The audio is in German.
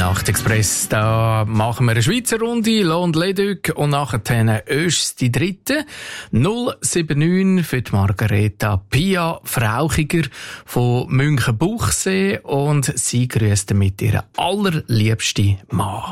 Nachtexpress, da machen wir eine Schweizer Runde, Lohn Leduc und nachher Öst die dritte. 079 für die Margareta Pia Frauchiger von Münchenbuchsee und sie grüßt mit ihrem allerliebsten Mann.